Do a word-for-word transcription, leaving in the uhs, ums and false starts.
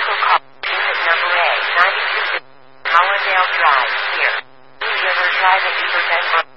also call unit number A ninety-two Hollandale Drive, here. New River Drive at Beaver Bend.